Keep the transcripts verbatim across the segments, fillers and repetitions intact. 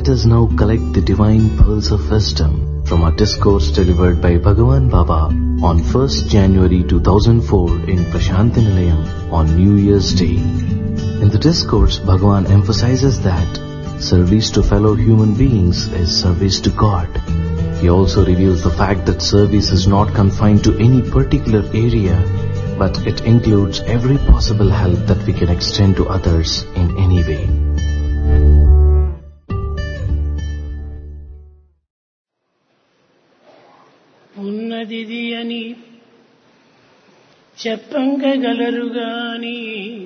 Let us now collect the divine pearls of wisdom from our discourse delivered by Bhagavan Baba on first January two thousand four in Prashanti Nilayam on New Year's Day. In the discourse, Bhagavan emphasizes that service to fellow human beings is service to God. He also reveals the fact that service is not confined to any particular area, but it includes every possible help that we can extend to others in any way. ఉన్నదిది అని చెప్పంగలరు గాని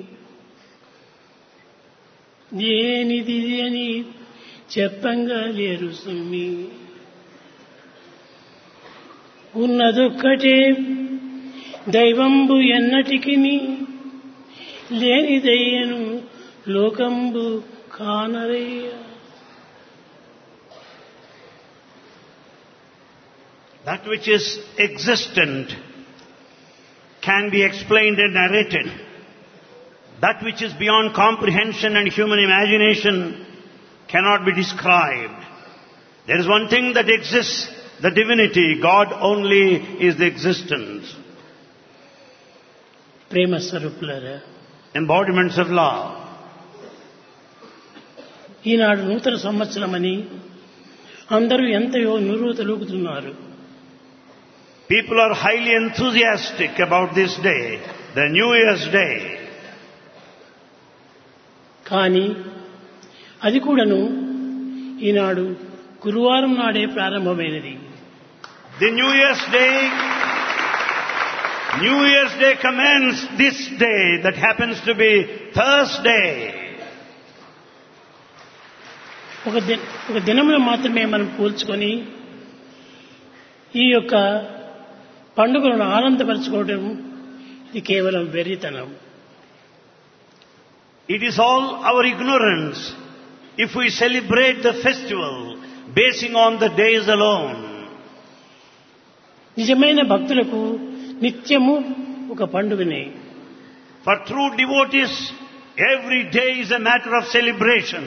దేనిది అని చెప్పంగలేరు సుమ్మి. ఉన్నదొక్కటే దైవంబు ఎన్నటికిని లేనిదయ్యను లోకంబు కానరయ్య. That which is existent can be explained and narrated. That which is beyond comprehension and human imagination cannot be described. There is one thing that exists, the divinity. God only is the existence. ప్రేమ స్వరూపులారా, Embodiments of love. ఈనాడు నూతన సంవత్సరమని అందరూ ఎంతయో నురుతలూగుతున్నారు. People are highly enthusiastic about this day, the New Year's Day. కానీ అది కూడాను ఈనాడు గురువారం నాడే ప్రారంభమైనది. The New Year's Day, New Year's Day commenced this day that happens to be Thursday. ఒక the- ఒక దినమును మాత్రమే మనం పోల్చుకొని ఈ యొక్క పండుగలను ఆనందపరచుకోవడం ఇది కేవలం వెర్రితనం. It is all our ignorance if we celebrate the festival basing on the days alone. నిజమైన భక్తులకు నిత్యము ఒక పండుగనే. For true devotees, every day is a matter of celebration.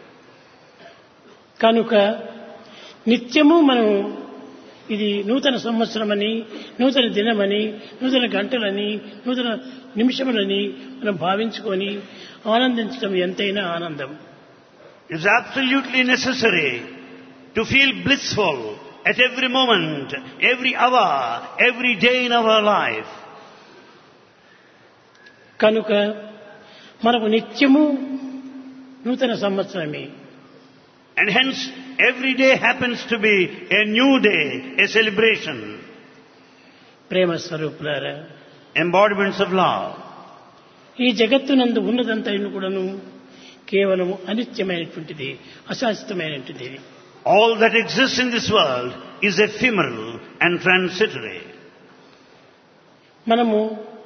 కనుక నిత్యము మనం ఇది నూతన సంవత్సరమని, నూతన దినమని, నూతన గంటలని, నూతన నిమిషములని మనం భావించుకొని ఆనందించడం ఎంతైనా ఆనందం. It is absolutely necessary to feel blissful at every moment, every hour, every day in our life. కనుక మనకు నిత్యము నూతన సంవత్సరమే. And hence, every day happens to be a new day, a celebration. ప్రేమ స్వరూపులారా, Embodiments of love. ఈ జగత్తునందు ఉన్నదంతైన కూడాను కేవలం అనిత్యమైనటువంటిది, అశాశ్వతమైనటువంటిది. All that exists in this world is ephemeral and transitory. మనము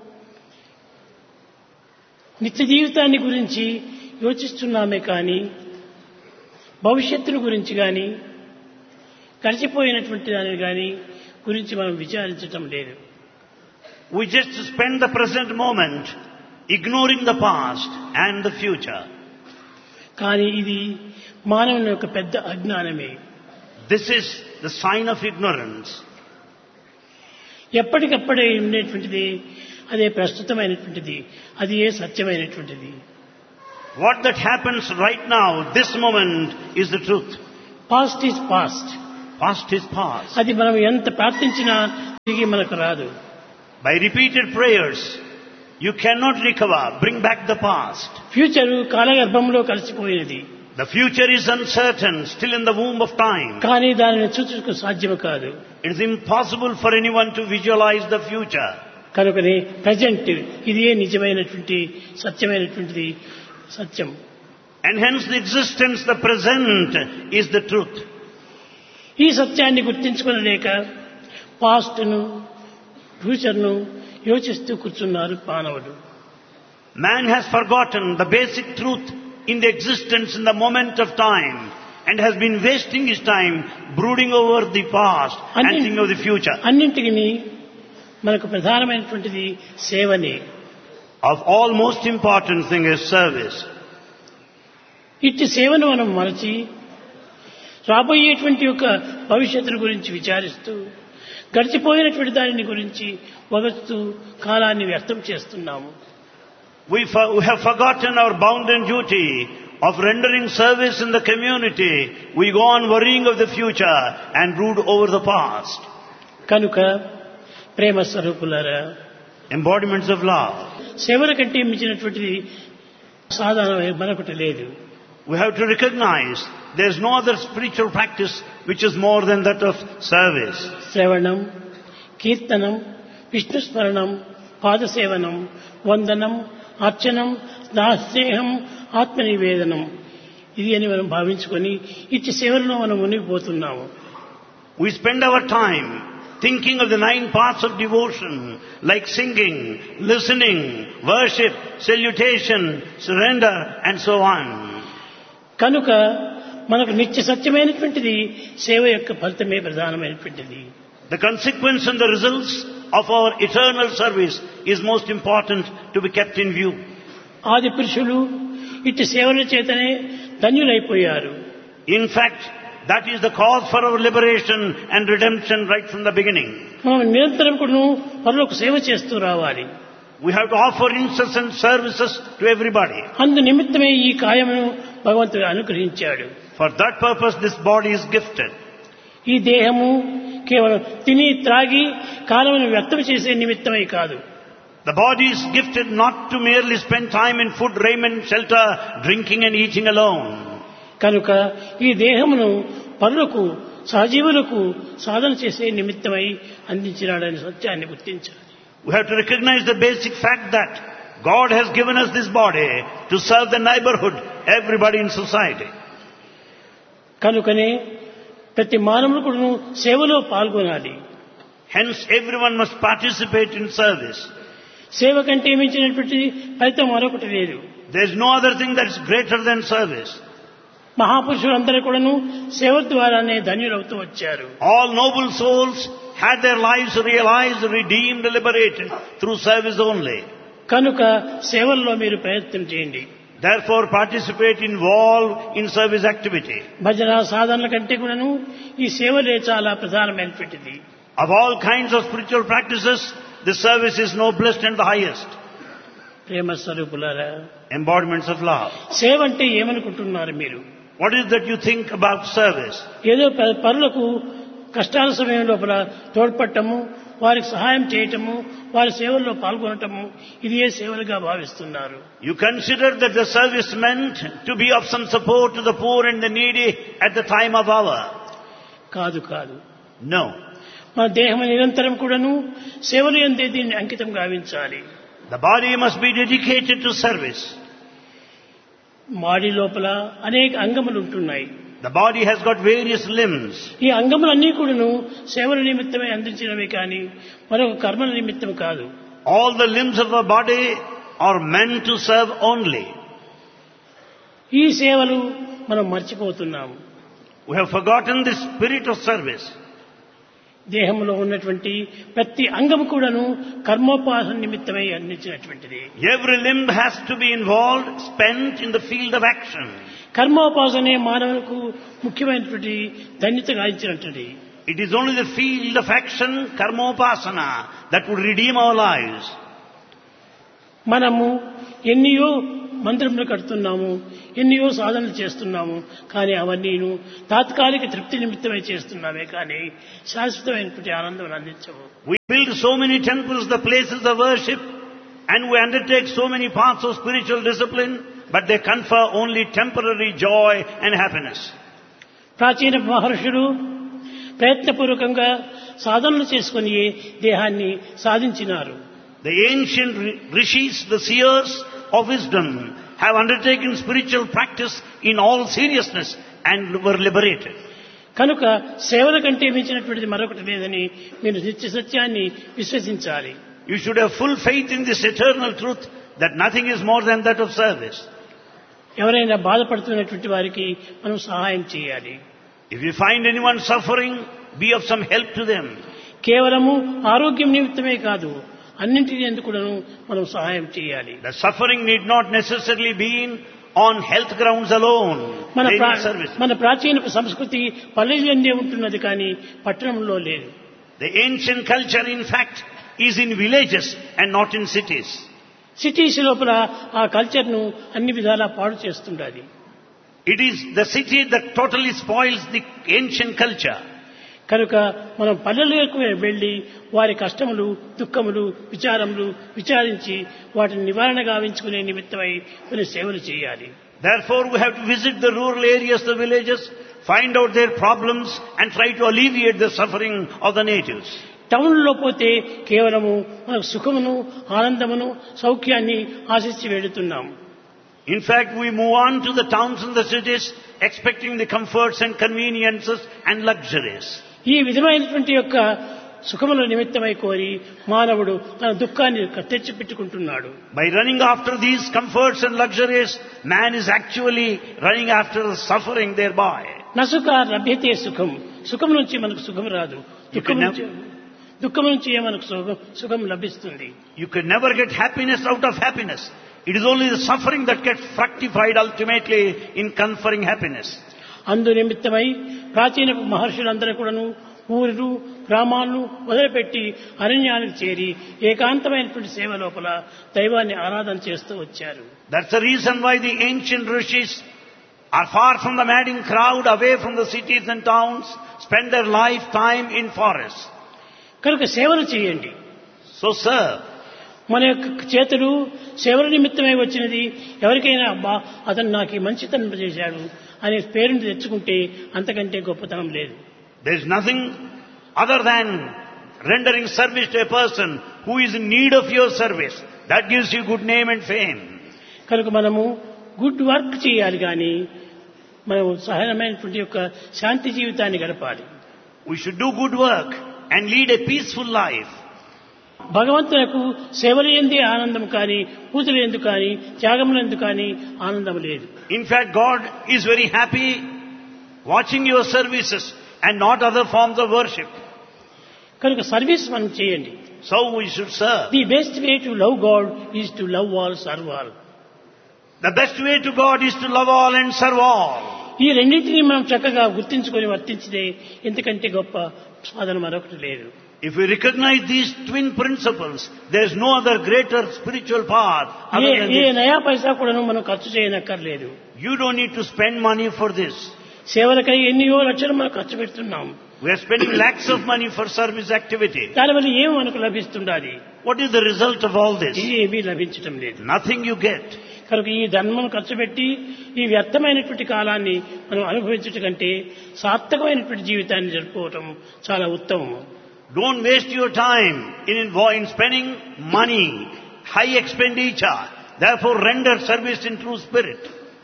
నిత్య జీవితాన్ని గురించి యోచిస్తున్నామే కానీ భవిష్యత్తును గురించి కానీ గడిచిపోయినటువంటి దానిని కానీ గురించి మనం విచారించటం లేదు. We just spend the present moment ignoring the past and the future. కానీ ఇది మానవుని యొక్క పెద్ద అజ్ఞానమే. This is the sign of ignorance. ఎప్పటికప్పుడే ఉండేటువంటిది అదే ప్రస్తుతమైనటువంటిది, అది ఏ సత్యమైనటువంటిది. What that happens right now, this moment, is the truth. Past is past. Past is past. అది మనం ఎంత ప్రార్థించినా తిరిగి మనకు రాదు. By repeated prayers, you cannot recover, bring back the past. Future కాలగర్భంలో కలిసిపోయినది. The future is uncertain, still in the womb of time. కానీ దానిని చూచుటకు సాధ్యము కాదు. It is impossible for anyone to visualize the future. కనుకనే ప్రజెంట్ ఇదే నిజమైనటువంటి సత్యమైనటువంటిది, సత్యం. And hence the existence, the present, is the truth. ఈ సత్యాన్ని గుర్తించుకోలేక పాస్ట్ను, ఫ్యూచర్ను యోచిస్తూ కూర్చున్నారు మానవుడు. Man has forgotten the basic truth in the existence in the moment of time and has been wasting his time brooding over the past and thinking of the future. అన్నింటికి మనకు ప్రధానమైనటువంటిది సేవనే. Of all most important thing is service. ఇట్టి సేవను మనం మరచి రాబోయేటువంటి యొక్క భవిష్యత్తును గురించి విచారిస్తూ గడిచిపోయినటువంటి దానిని గురించి వగస్తూ కాలాన్ని వ్యర్థం చేస్తున్నాము. We, for, we have forgotten our bounden duty of rendering service in the community. We go on worrying of the future and brood over the past. కనుక ప్రేమ స్వరూపులారా, Embodiments of love. సేవల కంటే మించినటువంటిది సాధన మరొకటి లేదు. We have to recognize there is no other spiritual practice which is more than that of service. శ్రవణం, కీర్తనం, విష్ణు స్మరణం, పాదసేవనం, వందనం, అర్చనం, దాస్నేహం, ఆత్మనివేదనం, ఇది అని మనం భావించుకొని ఇట్టి సేవల్లో మనం మునిగిపోతున్నాము. We spend our time thinking of the nine paths of devotion, like singing, listening, worship, salutation, surrender, and so on. కనుక మనకు నిత్య సత్యమైనటువంటిది సేవ యొక్క ఫలితమే ప్రధానమైనటువంటిది. The consequence and the results of our eternal service is most important to be kept in view. ఆది పురుషులు ఇట్టి సేవల చేతనే ధన్యులైపోయారు. In fact, that is the cause for our liberation and redemption right from the beginning. మనం నిరంతరం కూడా పరులకు సేవ చేస్తూ రావాలి. We have to offer incessant services to everybody. అందు నిమిత్తమే ఈ కాయమును భగవంతుడు అనుగ్రహించాడు. For that purpose this body is gifted. ఈ దేహము కేవలం తిని త్రాగి కాలమును వ్యర్థం చేసే నిమిత్తమే కాదు. The body is gifted not to merely spend time in food, raiment, shelter, drinking and eating alone. కనుక ఈ దేహమును పరులకు సహజీవులకు సాధన చేసే నిమిత్తమై అందించినాడని సత్యాన్ని గుర్తించాలి. We have to recognize the basic fact that God has given us this body to serve the neighborhood, everybody in society. కనుకనే ప్రతి మానవుడు కూడా సేవలో పాల్గొనాలి. Hence everyone must participate in service. సేవ కంటే మించినటువంటి ఫలితం మరొకటి లేదు. There is no other thing that is greater than service. మహాపురుషులందరూ కూడాను సేవ ద్వారానే ధన్యులవుతూ వచ్చారు. All noble souls had their lives realized, redeemed, liberated through service only. కనుక సేవల్లో మీరు ప్రయత్నం చేయండి. Therefore participate, involve in service activity. భజన సాధనల కంటే కూడాను ఈ సేవలే చాలా ప్రధానమైనటువంటిది. Of all kinds of spiritual practices, this service is noblest and the highest. ప్రేమ స్వరూపులారా, Embodiments of love. సేవ అంటే ఏమనుకుంటున్నారు మీరు? What is that you think about service? ఏదో ప- పరులకు కష్టాల సమయం లోపల తోడ్పడటము, వారికి సహాయం చేయటము, వారి సేవల్లో పాల్గొనటము, ఇది ఏ సేవలుగా భావిస్తున్నారు? You consider that the service meant to be of some support to the poor and the needy at the time of hour. కాదు కాదు. No. మన దేహం నిరంతరం కూడాను సేవలు ఎందే దీన్ని అంకితం గావించాలి. The body must be dedicated to service. మాడి లోపల అనేక అంగములు ఉంటున్నాయి. The body has got various limbs. ఈ అంగములన్నీ కూడాను సేవల నిమిత్తమే అందించినవి కానీ మరొక కర్మల నిమిత్తం కాదు. All the limbs of the body are meant to serve only. ఈ సేవలు మనం మర్చిపోతున్నాము. We have forgotten the spirit of service. దేహంలో ఉన్నటువంటి ప్రతి అంగము కూడాను కర్మోపాసన నిమిత్తమై అందించినటువంటిది. Every limb has to be involved, spent in the field of action. కర్మోపాసనే మానవులకు ముఖ్యమైనటువంటి ధన్యత గాయించినటువంటిది. It is only the field of action, karmopasana, that would redeem our lives. మనము ఎన్నియో మందిరములు కడుతున్నాము, ఎన్నియో సాధనలు చేస్తున్నాము, కానీ అవన్నీను తాత్కాలిక తృప్తి నిమిత్తమై చేస్తున్నామే కానీ శాశ్వతమైనటువంటి ఆనందం అందించవు. We build so many temples, the places of worship, and we undertake so many paths of spiritual discipline, but they confer only temporary joy and happiness. ప్రాచీన మహర్షులు ప్రయత్నపూర్వకంగా సాధనలు చేసుకుని దేహాన్ని సాధించినారు. The ancient rishis, the seers of wisdom, have undertaken spiritual practice in all seriousness and were liberated. కనుక సేవల కంటే మించినటువంటిది మరొకటి లేదని మీరు నిత్య సత్యాన్ని విశ్వసించాలి. You should have full faith in this eternal truth that nothing is more than that of service. ఎవరైనా బాధపడుతున్నటువంటి వారికి మనం సహాయం చేయాలి. If you find anyone suffering, be of some help to them. కేవలము ఆరోగ్యం నిమిత్తమే కాదు, అన్నింటి ఎందుకు మనం సహాయం చేయాలి. The suffering need not necessarily be in on health grounds alone. మన They ప్రా- need service. మన ప్రాచీన సంస్కృతి పల్లెల్లోనే ఉంటున్నది కానీ పట్టణంలో లేదు. The ancient culture, in fact, is in villages and not in cities. Cities లోపల ఆ కల్చర్ ను అన్ని విధాలా పాడు చేస్తుండాలి. It is the city that totally spoils the ancient culture. కనుక మనం పల్లెలకు వెళ్లి వారి కష్టములు, దుఃఖములు, విచారములు విచారించి వాటిని నివారణ గావించుకునే నిమిత్తమై కొన్ని సేవలు చేయాలి. Therefore, we have to visit the rural areas, the villages, find out their problems and try to alleviate the suffering of the natives. టౌన్లో పోతే కేవలము మనకు సుఖమును, ఆనందమును, సౌఖ్యాన్ని ఆశించి వెళుతున్నాం. In fact, we move on to the towns and the cities expecting the comforts and conveniences and luxuries. ఈ విధమైనటువంటి యొక్క సుఖముల నిమిత్తమై కోరి మానవుడు తన దుఃఖాన్ని తెచ్చిపెట్టుకుంటున్నాడు. By running after these comforts and luxuries, man is actually running after suffering thereby. నసుఖ లభ్యతే సుఖం. సుఖం నుంచి మనకు సుఖం రాదు. దుఃఖం నుంచి దుఃఖం నుంచి మనకు సుఖం సుఖం లభిస్తుంది. You can never get happiness out of happiness. It is only the suffering that gets fructified ultimately in conferring happiness. అందు నిమిత్తమై ప్రాచీన మహర్షులందరూ కూడాను ఊరు గ్రామాలను వదిలిపెట్టి అరణ్యానికి చేరి ఏకాంతమైనటువంటి సేవ లోపల దైవాన్ని ఆరాధన చేస్తూ వచ్చారు. That's the reason why the ancient rishis are far from the madding crowd, away from the cities and towns, spend their lifetime in forests. కనుక సేవలు చేయండి. So serve. మన యొక్క చేతులు సేవల నిమిత్తమై వచ్చినది. ఎవరికైనా అబ్బా అతను నాకు ఈ మంచితనం చేశాడు అనే పేరుని తెచ్చుకుంటే అంతకంటే గొప్పతనం లేదు. There is nothing other than rendering service to a person who is in need of your service. That gives you good name and fame. కనుక మనము గుడ్ వర్క్ చేయాలి కానీ మనం సహజమైనటువంటి యొక్క శాంతి జీవితాన్ని గడపాలి. We should do good work and lead a peaceful life. భగవంతునకు సేవలు ఎందే ఆనందం కానీ, పూజలు ఎందుకు కానీ, త్యాగములు ఎందుకు కానీ ఆనందం లేదు. In fact, God is very happy watching your services and not other forms of worship. కనుక సర్వీస్ మనం చేయండి. So we should serve. The best way to love God is to love all, serve all. The best way to God is to love all and serve all. ఈ రెండింటినీ మనం చక్కగా గుర్తించుకొని వర్తించితే ఎందుకంటే గొప్ప సాధన మరొకటి లేదు. If we recognize these twin principles, there is no other greater spiritual path other A than A this. నయా పైసా కూడాను మనం ఖర్చు చేయనక్కర్లేదు. You don't need to spend money for this. సేవలకై ఎన్నో లక్షలు మనం ఖర్చు పెడుతున్నాం. We are spending lakhs of money for service activity. దానివల్ల ఏం మనకు లభిస్తుండాలి? What is the result of all this? ఏమీ లభించటం లేదు. Nothing you get. కనుక ఈ ధర్మం ఖర్చు పెట్టి ఈ వ్యర్థమైనటువంటి కాలాన్ని మనం అనుభవించట కంటే సార్థకమైనటువంటి జీవితాన్ని జరుపుకోవటం చాలా ఉత్తమం. Don't waste your time in, in spending money, high expenditure. Therefore, render service in true spirit.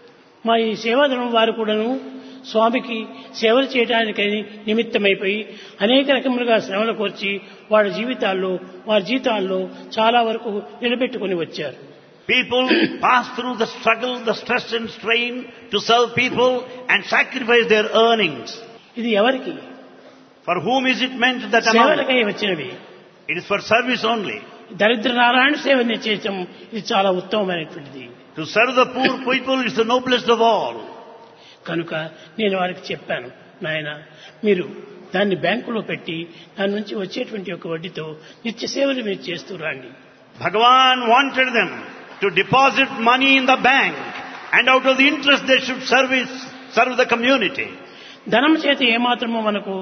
మా ఈ సేవాధర్మం వారు కూడాను స్వామికి సేవలు చేయడానికి నిమిత్తమైపోయి అనేక రకములుగా శ్రమలు కోర్చి వారి జీవితాల్లో వారి జీవితాల్లో చాలా వరకు నిలబెట్టుకుని వచ్చారు. People pass through the struggle, the stress and strain to serve people and sacrifice their earnings. ఇది ఎవరికి? For whom is it meant that amount? సేవలకై వచ్చినవి. It is for service only. దరిద్ర నారాయణ సేవని చేయటం ఇది చాలా ఉత్తమమైనటువంటిది. To serve the poor people is the noblest of all. కనుక నేను వారికి చెప్పాను, నాయన మీరు దాన్ని బ్యాంకులో పెట్టి దాని నుంచి వచ్చేటువంటి ఒక వడ్డీతో నిత్య సేవలు మీరు చేస్తూ రండి. Bhagavan wanted them to deposit money in the bank and out of the interest they should service, serve the community. ధనం చేత ఏమాత్రమో మనకు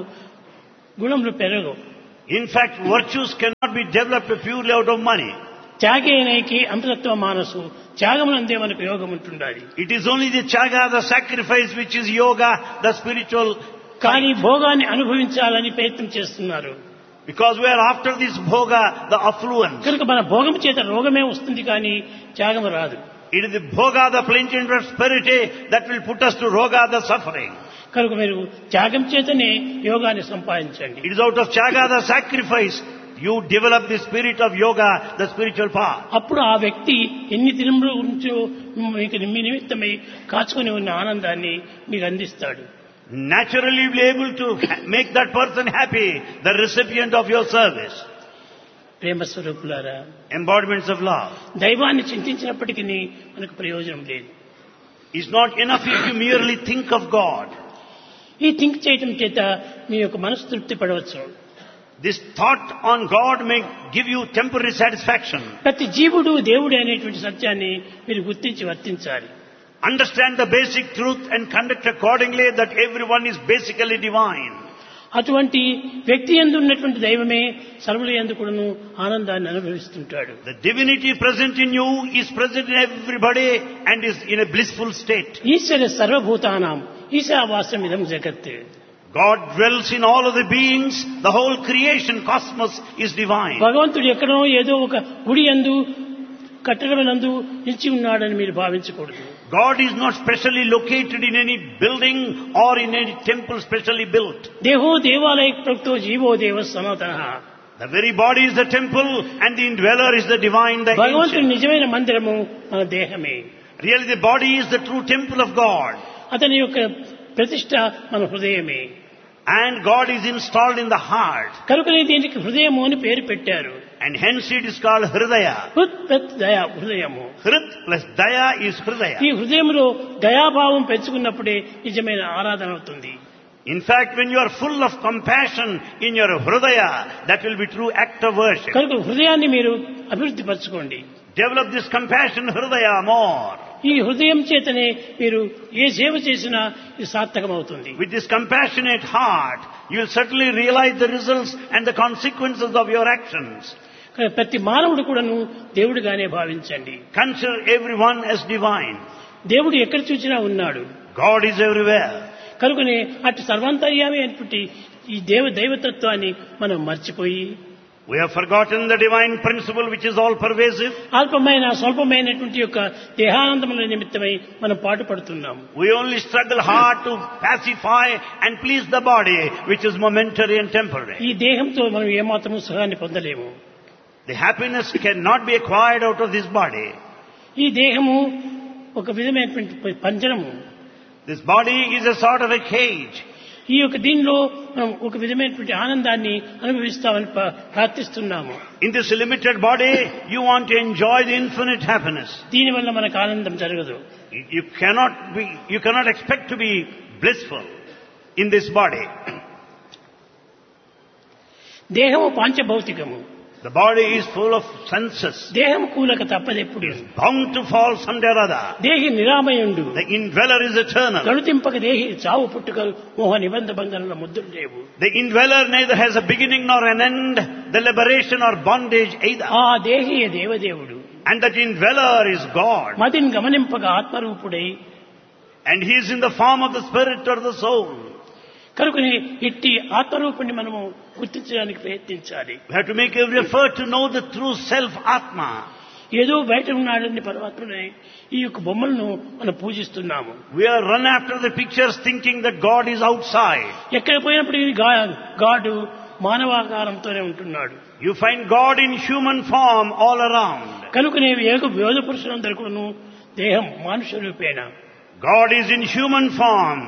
గుణములు పెరగవు. In fact, virtues cannot be developed purely out of money. త్యాగేనైకి అమృతత్వ మానసు, త్యాగమునందే మనకు యోగం ఉంటుండాలి. It is only the chaga, the sacrifice, which is yoga, the spiritual. కానీ భోగాన్ని అనుభవించాలని ప్రయత్నం చేస్తున్నారు. Because we are after this bhoga, the affluence. కనుక మన భోగం చేత రోగమే వస్తుంది కానీ త్యాగం రాదు. It is the bhoga, the plenty and prosperity that will put us to roga, the suffering. కనుక మీరు త్యాగం చేతనే యోగాన్ని సంపాదించండి. It is out of chaga, the sacrifice, you develop the spirit of yoga, the spiritual path. అప్పుడు ఆ వ్యక్తి ఎన్ని దినముల నుంచో మీకు మీ నిమిత్తమై కాచుకొని ఉన్న ఆనందాన్ని మీకు అందిస్తాడు. Naturally be able to make that person happy, the recipient of your service. ప్రేమ స్వరూపులారా, Embodiments of love. దైవాన్ని చింతించినప్పటికీ మనకు ప్రయోజనం లేదు. It's not enough if you merely think of God. ఈ థింక్ చేయటం చేత మీ యొక్క మనసు తృప్తి పడవచ్చు. This thought on God may give you temporary satisfaction. ప్రతి జీవుడు దేవుడు అనేటువంటి సత్యాన్ని మీరు గుర్తించి వర్తించాలి. Understand the basic truth and conduct accordingly that everyone is basically divine. అటువంటి వ్యక్తి యందు ఉన్నటువంటి దైవమే సర్వుల యందు కూడాను ఆనందాన్ని అనుభవిస్తుంటాడు. The divinity present in you is present in everybody and is in a blissful state. ఈశ్వర సర్వభూతానాం ఈశావాస్యం ఇదం జగత్. God dwells in all of the beings. The whole creation cosmos is divine. భగవంతుడు ఎక్కడో ఏదో ఒక గుడి యందు కట్టడమునందు నిలిచి ఉన్నాడని మీరు భావించకూడదు. God is not specially located in any building or in any temple specially built. దేహో దేవాలయ ప్రక్తో జీవో దేవ సనాతనః. The very body is the temple and the indweller is the divine, the భగవంతుడి ancient. నిజమైన మందిరము మన దేహమే. Really the body is the true temple of God. అతని యొక్క ప్రతిష్ట మన హృదయమే. And God is installed in the heart. కనుకనే దీనికి హృదయము అని పేరు పెట్టారు. And hence it is called Hridaya. హృత్ ప్రత్ దయ హృదయము. Hrit plus Daya is Hridaya. ఈ హృదయంలో దయాభావం పెంచుకున్నప్పుడే నిజమైన ఆరాధన అవుతుంది. In fact, when you are full of compassion in your Hridaya, that will be true act of worship. కనుక హృదయాన్ని మీరు అభివృద్ధి పరచుకోండి. Develop this compassion Hridaya more. ఈ హృదయం చేతనే మీరు ఏ సేవ చేసినా ఇది సార్థకమవుతుంది. With this compassionate heart, you will certainly realize the results and the consequences of your actions. ప్రతి మానవుడు కూడాను దేవుడిగానే భావించండి. Consider everyone as divine. దేవుడు ఎక్కడ చూసినా ఉన్నాడు. God is everywhere. కనుకనే అటు సర్వాంతర్యామి అనేటువంటి ఈ దేవ దైవతత్వాన్ని మనం మర్చిపోయి We have forgotten the divine principle which is all pervasive. అల్పమైన స్వల్పమైనటువంటి యొక్క దేహానందముల నిమిత్తమై మనం పాటు పడుతున్నాం. We only struggle hard to pacify and please the body which is momentary and temporary. ఈ దేహంతో మనం ఏమాత్రము సుఖాన్ని పొందలేము. The happiness cannot be acquired out of this body. ఈ దేహము ఒక విధమైనటువంటి పంజరము. This body is a sort of a cage. ఈ యొక్క దీనిలో మనం ఒక విధమైనటువంటి ఆనందాన్ని అనుభవిస్తామని ప్ర- ప్రార్థిస్తున్నాము. In this limited body, you want to enjoy the infinite happiness. దీనివల్ల మనకు ఆనందం జరగదు. You you cannot be, you cannot expect to be blissful in this body. దేహము పాంచభౌతికము. The body is full of senses, దేహం కూలక తప్పదెప్పుడు. bound to fall someday or other. దేహి నిరామయుండు. The indweller is eternal. గణుతింపక దేహి చావు పుట్టుకలు మోహ నిబంధ బంధనల ముద్దులు లేవు. The indweller neither has a beginning nor an end, the liberation or bondage either. ఆ దేహి దేవదేవుడు. And that indweller is God. మదిని గమనింపక ఆత్మరూపుడై And he is in the form of the spirit or the soul. కనుకని ఇట్టి ఆత్మరూపుణ్ణి మనము గుర్తించడానికి ప్రయత్నించాలి. We have to make every effort to know the true self, Atma. ఏదో బయట ఉన్నాడని పరమాత్మనే ఈ యొక్క బొమ్మలను మనం పూజిస్తున్నాము. We are run after the pictures thinking that God is outside. ఎక్కడ పోయినప్పుడు ఈ గా- గాడు మానవాకారంతోనే ఉంటున్నాడు. You find God in human form all around. కనుకనే ఏక యోధ పురుషులందరూ కూడాను దేహం మానుష రూపేణ. God is in human form.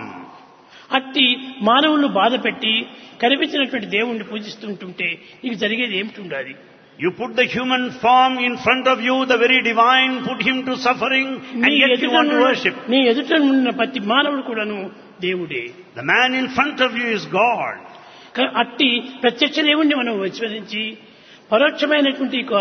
అట్టి మానవులను బాధ పెట్టి కనిపించినటువంటి దేవుణ్ణి పూజిస్తుంటుంటే నీకు జరిగేది ఏమిటి ఉండాలి? You put the human form in front of you, the very divine, put him to suffering, and నీ yet you ఎదుట want to ఉన్న- worship. నీ ఎదుట ఉన్న ప్రతి మానవుడు కూడాను దేవుడే. The man in front of you is God. క- అట్టి ప్రత్యక్ష దేవుణ్ణి మనం విస్మరించి పరోక్షమైనటువంటి ఒక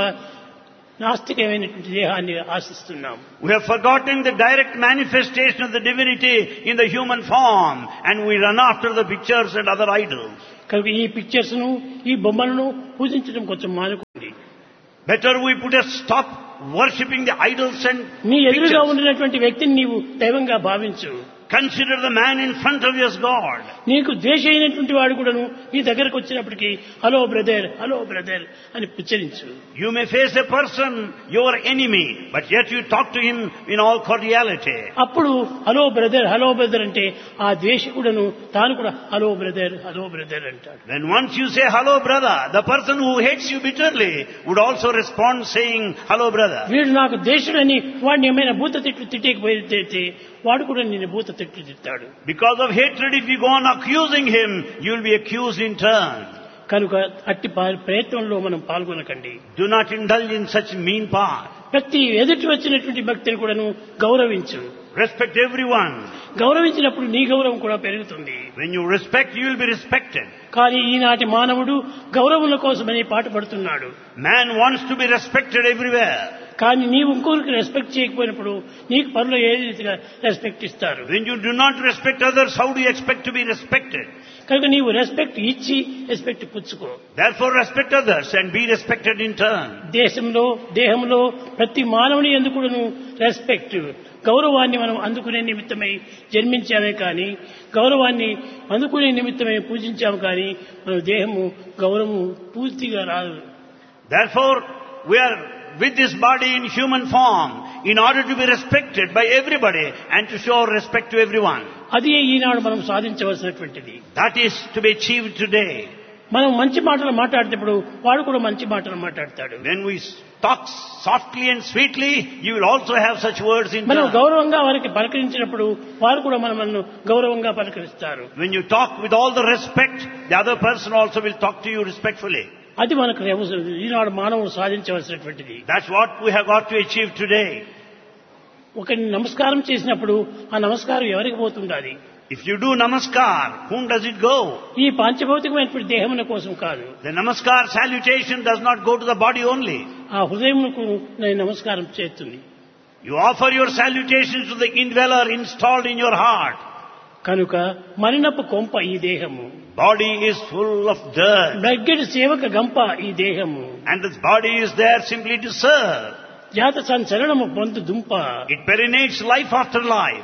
నాస్తికమైనటువంటి దేహాన్ని ఆశిస్తున్నాం. We have forgotten the direct manifestation of the divinity in the human form, and we run after the pictures and other idols. కనుక ఈ పిక్చర్స్ ను ఈ బొమ్మలను పూజించడం కొంచెం మానుకోండి. Better we put a stop worshipping the idols and నీ ఎదురుగా pictures. ఉండినటువంటి వ్యక్తిని నీవు దైవంగా భావించు. Consider the man in front of you as God. నీకు ద్వేష అయినటువంటి వాడు కూడాను నీ దగ్గరకు వచ్చినప్పటికీ హలో బ్రదర్ హలో బ్రదర్ అని ఉచ్చరించు. You may face a person, your enemy, but yet you talk to him in all cordiality. అప్పుడు హలో బ్రదర్ హలో బ్రదర్ అంటే ఆ ద్వేషకుడను తాను కూడా హలో బ్రదర్ హలో బ్రదర్ అంటాడు. When once you say hello brother, the person who hates you bitterly would also respond saying hello brother. వీడు నాకు ద్వేషుడని వాడిని ఏమైనా భూత తిట్లు తిట్టేకపోతే వాడు కూడా నేను భూత తిట్లు తిట్టాడు. Because of hatred, if you go on accusing him, you will be accused in turn. కనుక అట్టి పా- ప్రయత్నంలో మనం పాల్గొనకండి. Do not indulge in such mean path. ప్రతి ఎదుటి వచ్చినటువంటి భక్తిని కూడాను గౌరవించు. Respect everyone. గౌరవించినప్పుడు నీ గౌరవం కూడా పెరుగుతుంది. When you respect, you will be respected. కానీ ఈనాటి మానవుడు గౌరవముల కోసమని పాటుపడుతున్నాడు. Man wants to be respected everywhere. కానీ నీవు ఇంకొకరికి రెస్పెక్ట్ చేయకపోయినప్పుడు నీకు పనులు ఏ రీతిగా రెస్పెక్ట్ ఇస్తారు? When you do not respect others, how do you expect to be respected? కనుక నీవు రెస్పెక్ట్ ఇచ్చి రెస్పెక్ట్ పుచ్చుకో. Therefore respect others and be respected in turn. దేశంలో దేహంలో ప్రతి మానవుని ఎందుకును రెస్పెక్ట్ గౌరవాన్ని మనం అందుకునే నిమిత్తమై జన్మించామే కానీ గౌరవాన్ని అందుకునే నిమిత్తమై పూజించాము కానీ మన దేహము గౌరవము పూర్తిగా రాదు. Therefore we are with this body in human form in order to be respected by everybody and to show respect to everyone. అది ఈనాడు మనం సాధించవలసినటువంటిది. That is to be achieved today. మనం మంచి మాటలు మాట్లాడేటప్పుడు వాడు కూడా మంచి మాటలు మాట్లాడతాడు. When we talk softly and sweetly, you will also have such words in మనం turn. గౌరవంగా వారికి పలకరించినప్పుడు వారు కూడా మనల్ని గౌరవంగా పలకరిస్తారు. When you talk with all the respect, the other person also will talk to you respectfully. అది మనకు ఈనాడు మానవుడు సాధించవలసినటువంటిది. That's what we have got to achieve today. ఒకరిని నమస్కారం చేసినప్పుడు ఆ నమస్కారం ఎవరికి పోతుండాలి? If you do namaskar, whom does it go? ఈ పాంచభౌతికమైనటువంటి దేహముల కోసం కాదు. The namaskar salutation does not go to the body only. ఆ హృదయముకు నేను నమస్కారం చేస్తుంది. You offer your salutations to the indweller installed in your heart. కనుక మరినపు కొంప ఈ దేహము. Body is full of dirt. బ్లగ్గెడ్ సేవక గంప ఈ దేహము. And this body is there simply to serve. జాత సంచలనము పొందు దుంప. It perinates life after life.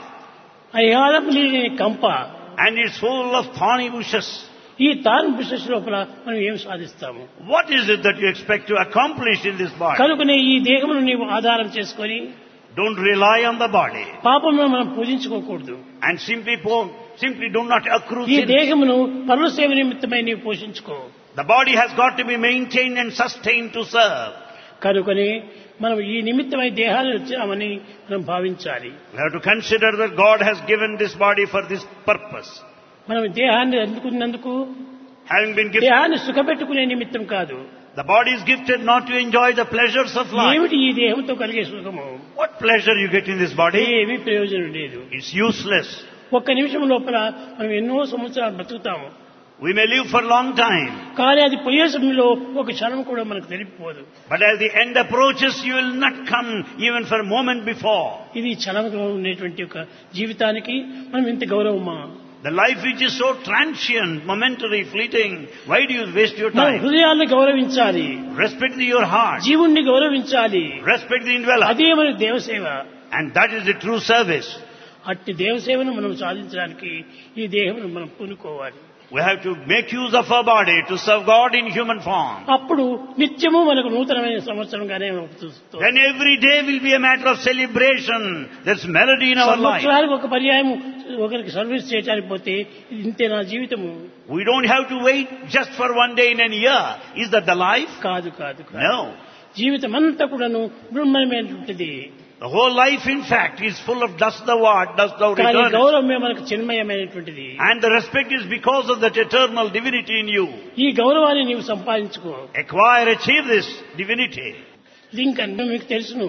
అయాలం లేని కంప. And it's full of thorny bushes. ఈ తాన్ బిషస్ లోపల మనం ఏం సాధిస్తాము? What is it that you expect to accomplish in this body? కనుకనే ఈ దేహమును నీవు ఆధారం చేసుకొని Don't rely on the body. పాపమును మనం పూజించుకోకూడదు. And simply, po- simply do not accrue ఈ sin. దేహమును పరుల సేవ నిమిత్తమై నీవు పోషించుకో. The body has got to be maintained and sustained to serve. కనుకనే మనం ఈ నిమిత్తమై దేహాన్ని వచ్చామని మనం భావించాలి. We have to consider that God has given this body for this purpose. మనం దేహాన్ని అందుకున్నందుకు Having been gifted, దేహాన్ని సుఖపెట్టుకునే నిమిత్తం కాదు. the body is gifted not to enjoy the pleasures of life. ఏమిటి ఈ దేహంతో కలిగే సుఖము? What pleasure you get in this body? ఏమీ ప్రయోజనం లేదు. It's useless. ఒక్క నిమిషం లోపల మనం ఎన్నో సంవత్సరాలు బతుకుతాము. We may live for a long time, కానీ అది పోయే సమయంలో ఒక క్షణం కూడా మనకు తెలియకపోదు. but as the end approaches, you will not come even for a moment before. ఇది క్షణంలో ఉండేటువంటి ఒక జీవితానికి మనం ఇంత గౌరవమా? The life which is so transient, momentary, fleeting, why do you waste your మనం time? హృదయాన్ని గౌరవించాలి. Respect your heart. జీవుణ్ణి గౌరవించాలి. Respect the indweller. అదే మన దేవసేవ. And that is the true service. అట్టి దేవసేవను మనం సాధించడానికి ఈ దేహమును మనం పూనుకోవాలి. We have to make use of our body to serve God in human form. అప్పుడు నిత్యము మనకు నూతనమైన సంవత్సరంగానే అవుతుంది. Then every day will be a matter of celebration. There's melody in our life. సంవత్సరానికి ఒక పర్యాయం ఒకరికి సర్వీస్ చేయడానికి పోతే ఇంతే నా జీవితము. We don't have to wait just for one day in a year. Is that the life? కాదు కాదు కాదు. No. జీవితం అంతా కూడాను బ్రహ్మమైనటువంటిది. The whole life, in fact, is full of dust thou art, dust thou కానీ returnest. గౌరవమే మనకు చిన్మయమైనటువంటిది. And the respect is because of that eternal divinity in you. ఈ గౌరవాన్ని నీవు సంపాదించుకో. Acquire, achieve this divinity. Lincoln మీకు తెలుసును.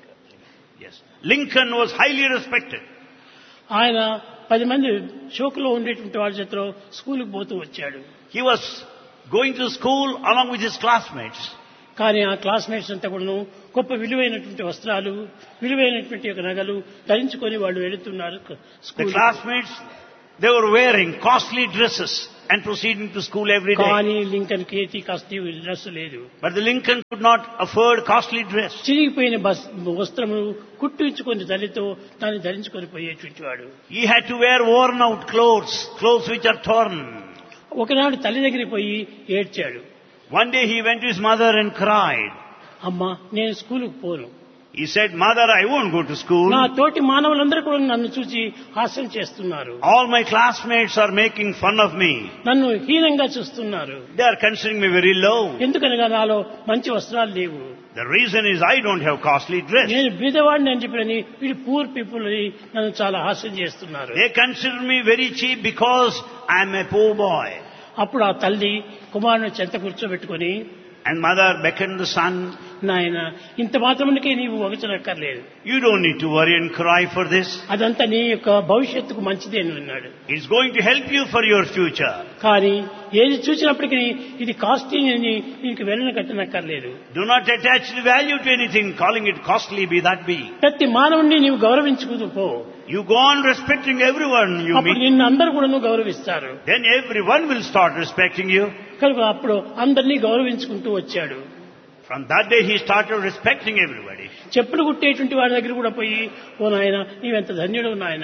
Yes. Lincoln was highly respected. ఆయన పది మంది షోకులో ఉండేటువంటి వాళ్ళ చేతిలో స్కూల్కి పోతూ వచ్చాడు. He was going to school along with his classmates. కానీ ఆ క్లాస్మేట్స్ అంతా కూడాను గొప్ప విలువైనటువంటి వస్త్రాలు, విలువైనటువంటి ఒక నగలు ధరించుకొని వాళ్ళు వెళుతున్నారు The school. classmates, they were wearing costly dresses and proceeding to school every day. కానీ లింకన్ కేతి కస్తి డ్రెస్ లేదు. But the Lincoln could not afford costly dress. చిరిగిపోయిన బస్ వస్త్రములు కుట్టించుకొని తల్లితో దాన్ని ధరించుకొని పోయేటువంటి వాడు. He had to wear worn out clothes, clothes which are torn. ఒకనాడు తల్లి దగ్గరికి పోయి ఏడ్చాడు. One day he went to his mother and cried. అమ్మా నేను స్కూలుకు పోను. He said, Mother, I won't go to school. నా తోటి మానవులందరూ కూడా నన్ను చూసి హాస్యం చేస్తున్నారు. All my classmates are making fun of me. నన్ను హీనంగా చూస్తున్నారు. They are considering me very low. ఎందుకనగా నాలో మంచి వస్త్రాలు లేవు. The reason is I don't have costly dress. నేను బీదవాడిని అని చెప్పని వీడు పూర్ పీపుల్ అని నన్ను చాలా హాస్యం చేస్తున్నారు. They consider me very cheap because I am a poor boy. అప్పుడు ఆ తల్లి కుమారుని చెంత కూర్చోబెట్టుకొని And mother beckoned the son. నాయన ఇంత మాత్రమునికే నీవు వగచనక్కర్లేదు. You don't need to worry and cry for this. అదంతా నీ యొక్క భవిష్యత్తుకు మంచిదే అని అన్నాడు. It's going to help you for your future. కానీ ఏది చూసినప్పటికీ ఇది కాస్ట్లీ అని నీకు వెళ్ళన కట్టనక్కర్లేదు. Do not attach the value to anything, calling it costly, be that be. ప్రతి మానవుణ్ణి నీవు గౌరవించుకుంటూ పో. You go on respecting everyone you అప్పుడు meet. నిన్ను అందరూ కూడా గౌరవిస్తారు. Then everyone will start respecting you. కనుక అప్పుడు అందరినీ గౌరవించుకుంటూ వచ్చాడు. From that day he started respecting everybody. చెప్పులు కుట్టేటువంటి వాడి దగ్గర కూడా పోయి, ఓ నాయన నీవెంత ధన్యుడు నాయన.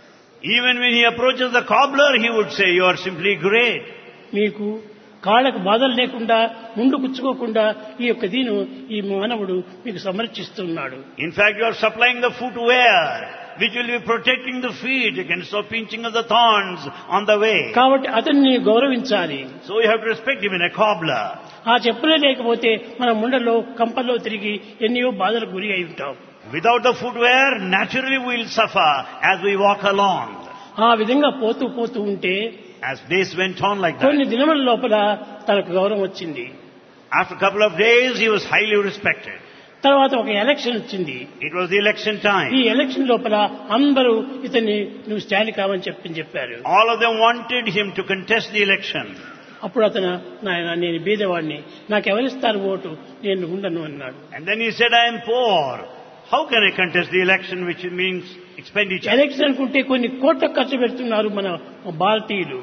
Even when he approaches the cobbler, he would say, you are simply great. మీకు కాళ్ళకు బాధలు లేకుండా ముందు కుచ్చుకోకుండా ఈ యొక్క దీను ఈ మానవుడు మీకు సమర్చిస్తున్నాడు. In fact, you are supplying the footwear which will be protecting the feet against the pinching of the thorns on the way. కాబట్టి అతన్ని గౌరవించాలి. So you have to respect him in a cobbler. ఆ చెప్పులే లేకపోతే మన ముండలో కంపల్లో తిరిగి ఎన్నో బాధలకు గురి అయి ఉంటాం. Without the footwear, naturally we will suffer as we walk along. ఆ విధంగా పోతూ పోతూ ఉంటే As days went on like కొన్ని that, దినముల లోపల తనకు గౌరవం వచ్చింది. after a couple of days he was highly respected. తర్వాత ఒక ఎలక్షన్ వచ్చింది. It was the election ఈ time. ఎలక్షన్ లోపల అందరూ ఇతన్ని నువ్వు స్టాండ్ కావని చెప్పి చెప్పారు. All of them wanted him to contest the election. అప్పుడు అతను నాయన నేను బీదవాడిని, నాకు ఎవరిస్తారు ఓటు, నేను ఉండను అన్నాడు. And then he said, I am poor. How can I contest the election, which means expenditure? Election అనుకుంటే కొన్ని కోట్ల ఖర్చు పెడుతున్నారు మన భారతీయులు.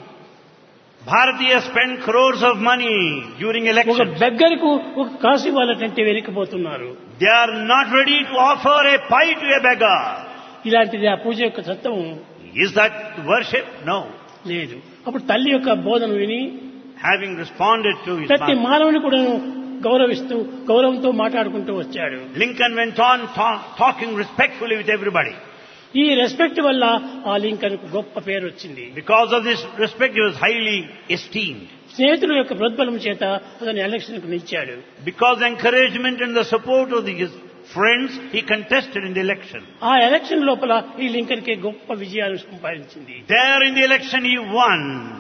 Bharatiya spend crores of money during ఒక elections. బెగ్గరకు ఒక కాసు ఇవ్వాలంటే వెనక్కిపోతున్నారు. They are not ready to offer a pie to a beggar. ఇలాంటిది ఆ పూజ యొక్క తత్వం Is that worship? No. లేదు. అప్పుడు తల్లి యొక్క బోధన విని Having responded to his ప్రతి mother, మానవుని కూడా గౌరవిస్తూ గౌరవంతో మాట్లాడుకుంటూ వచ్చాడు. Lincoln went on ta- talking respectfully with everybody. ఈ రెస్పెక్ట్ వల్ల ఆ లింకన్ కు గొప్ప పేరు వచ్చింది. Because of this respect, he was highly esteemed. స్నేహితుల యొక్క ప్రోద్బలం చేత అతను ఎలక్షన్ కు నిలిచాడు. Because encouragement and the support of his friends, he contested in the election. ఆ ఎలక్షన్ లోపల ఈ లింకన్ కి గొప్ప విజయాలు సంపాదించింది. There in the election he won.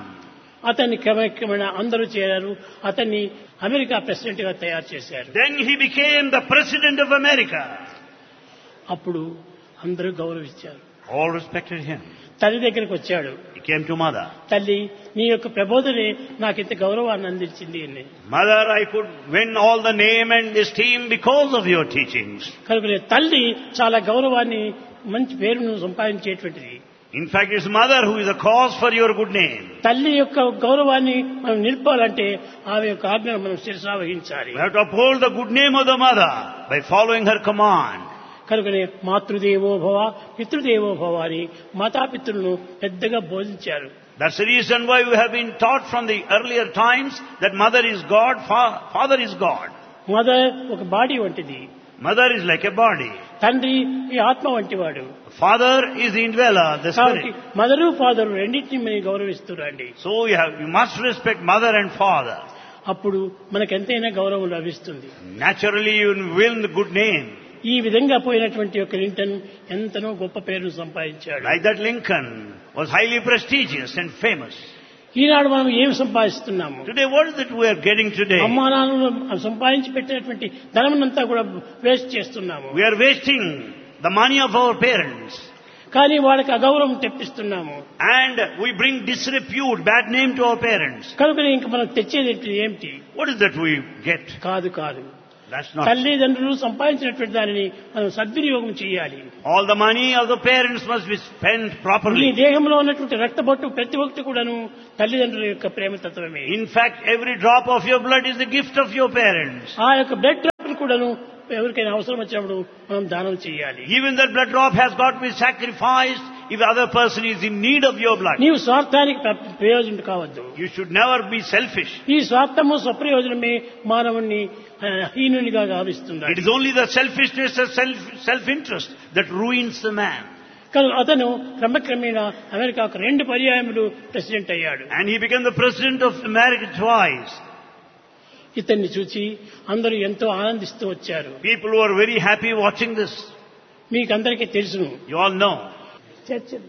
అతన్ని క్రమక్రమేణ అందరూ చేరారు. అతన్ని అమెరికా ప్రెసిడెంట్ గా తయారు చేశారు. Then he became the president of America. అప్పుడు అందరూ గౌరవించారు. All respected him. తల్లి దగ్గరికి వచ్చాడు. He came to mother. తల్లి నీ యొక్క ప్రబోధనే నాకు ఇంత గౌరవాన్ని అందించింది అని. Mother, I could win all the name and esteem because of your teachings. కనుక తల్లి చాలా గౌరవాన్ని మంచి పేరును సంపాదించేటువంటిది. In fact, it's mother who is the cause for your good name. తల్లి యొక్క గౌరవాన్ని మనం నిలపాలంటే ఆమె యొక్క ఆజ్ఞను మనం శిరసా వహించాలి. We have to uphold the good name of the mother by following her command. కనుకనే మాతృదేవో భవ పితృదేవో భవ అని మాతాపితృలను పెద్దగా బోధించారు. That's the reason why we have been taught from the earlier times that mother is God, fa- father is God. Mother ఒక body వంటిది. Mother is like a body. తండ్రి ఈ ఆత్మ వంటివాడు. Father is the indweller, the కాబట్టి spirit. Mother father రెండింటిని మనం గౌరవిస్తురండి. So you, have, you must respect mother and father. అప్పుడు మనకెంతైనా గౌరవం లభిస్తుంది. Naturally you will win the good name. ఈ విధంగా పోయినటువంటి యొక్క లింకన్ ఎంతనో గొప్ప పేరును సంపాదించాడు. Like that Lincoln was highly prestigious and famous. ఈనాడు మనం ఏం సంపాదిస్తున్నాము? Today what is it we are getting today? అమ్మా నాన్నలు సంపాదించి పెట్టినటువంటి ధనమునంతా కూడా వేస్ట్ చేస్తున్నాము. We are wasting the money of our parents. కానీ వాళ్ళకి అగౌరవం తెప్పిస్తున్నాము. And we bring disrepute, bad name to our parents. కనుక ఇంక మనం తెచ్చేది ఏమిటి? What is that we get? కాదు కాదు. That's not. తల్లిదండ్రులు సంపాదించినటువంటి దానిని మనం సద్వినియోగం చేయాలి. All the money of the parents must be spent ఈ properly. దేహంలో ఉన్నటువంటి రక్తబొట్టు ప్రతి ఒక్కటి కూడాను తల్లిదండ్రుల యొక్క ప్రేమతత్వమే. In fact, every drop of your blood is the gift of your parents. ఆ యొక్క బ్లడ్ డ్రాప్ కూడాను ఎవరికైనా అవసరం వచ్చినప్పుడు మనం దానం చేయాలి. Even that blood drop has got to be sacrificed if the other person is in need of your blood. నీవు స్వార్థానికి ప్ర- ప్రయోజనం కావద్దు. You should never be selfish. ఈ స్వార్థము స్వప్రయోజనమే మానవుణ్ణి ఆ, హీనునిగా It గావిస్తుంది. is only the selfishness and self, self-interest that ruins the man. కానీ అతను క్రమక్రమేణా అమెరికాకు రెండు పర్యాయములు ప్రెసిడెంట్ అయ్యాడు. And he became the president of America twice. ఇతన్ని చూచి అందరూ ఎంతో ఆనందిస్తూ వచ్చారు. People were very happy watching this. మీకందరికీ తెలుసును. You all know. చర్చలు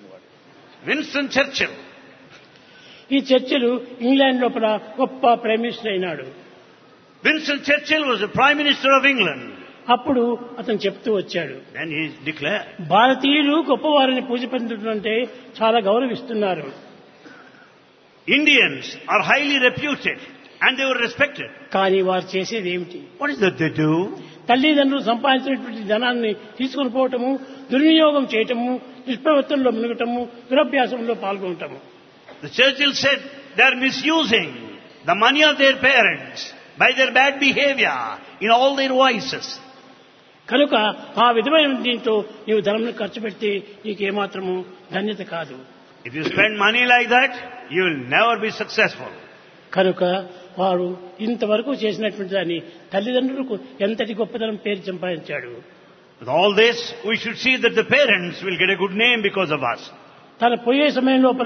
Winston Churchill. ఈ చర్చలు ఇంగ్లాండ్ లోపల గొప్ప ప్రైమ్ మినిస్టర్ అయినాడు. Winston Churchill was the Prime Minister of England. అప్పుడు అతను చెప్తూ వచ్చాడు, Then he declared, భారతీయులు గొప్పవారిని పూజ పొందుతుంటే చాలా గౌరవిస్తున్నారు. Indians are highly reputed and they were respected. కానీ వారు చేసేది ఏమిటి? What is that they do? తల్లిదండ్రులు సంపాదించినటువంటి ధనాన్ని తీసుకుని పోవటము, దుర్వినియోగం చేయటము, దుష్ప్రవర్తనలో మునగటము, దురభ్యాసంలో పాల్గొనటము. The Churchill said they are misusing the money of their parents by their bad behavior in all their vices. కనుక ఆ విధమైన దీంతో నీవు ధనం ఖర్చు పెడితే నీకేమాత్రము ధన్యత కాదు. If you spend money like that, you will never be successful. కనుక వారు ఇంతవరకు చేసినటువంటి దాన్ని తల్లిదండ్రులకు ఎంతటి గొప్పతనం పేరు సంపాదించాడు. With all this, we should see that the parents will get a good name because of us. తన పోయే సమయం లోపల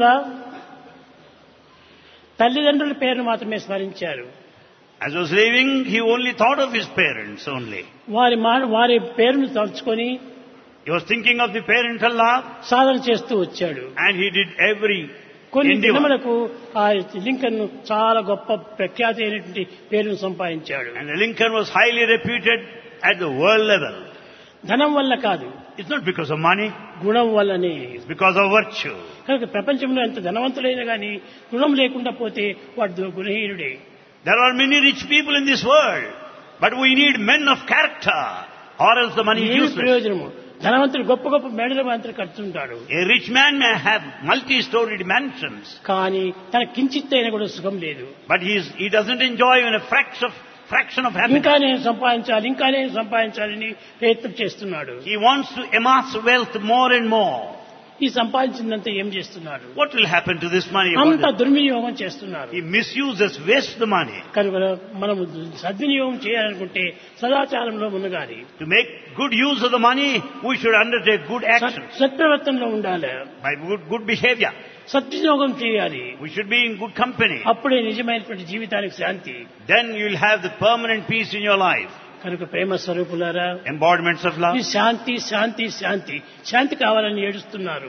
తల్లిదండ్రుల పేరును మాత్రమే స్మరించారు. As he was leaving, he only thought of his parents only. వారి మా వారి పేరును తలుచుకొని He was thinking of the parental love సాధన చేస్తూ వచ్చాడు. and he did every కొన్ని endeavor. దినములకు ఆ లింకన్ చాలా గొప్ప ప్రఖ్యాతి అయినటువంటి పేరును సంపాదించాడు. And Lincoln was highly reputed at the world level. ధనం వల్ల కాదు, It's not because of money, గుణం వల్లనే. it's because of virtue. కనుక ప్రపంచంలో ఎంత ధనవంతులైనా కానీ గుణం లేకుండా పోతే వాడు గుణహీనుడే. There are many rich people in this world, but we need men of character, or else the money is ఏమి useless. ప్రయోజనము? ధనవంతుడు గొప్ప గొప్ప మేడల మాత్రం కడుతుంటాడు, A rich man may have multi-storied mansions, కానీ తన కించిత్ అయినా కూడా సుఖం లేదు. but he, is, he doesn't enjoy even a fraction of, fraction of happiness. ఇంకా నేను సంపాదించాలి, ఇంకా నేను సంపాదించాలని ప్రయత్నం చేస్తున్నాడు. He wants to amass wealth more and more. ఈ సంపాదించిందంతా ఏం చేస్తున్నాడు? What will happen to this money? అంత దుర్వినియోగం చేస్తున్నారు. He misuses, wastes the money. కనుక మనము సద్వినియోగం చేయాలనుకుంటే సదాచారంలో మునగాలి. To make good use of the money, we should undertake good actions సత్ప్రవర్తనలో ఉండాలి, by good, good behavior. సద్వినియోగం చేయాలి. We should be in good company. అప్పుడే నిజమైనటువంటి జీవితానికి శాంతి. Then you will have the permanent peace in your life. కనుక ప్రేమ స్వరూపులారా, Embodiments of love. ఈ శాంతి శాంతి శాంతి శాంతి కావాలని ఏడుస్తున్నారు.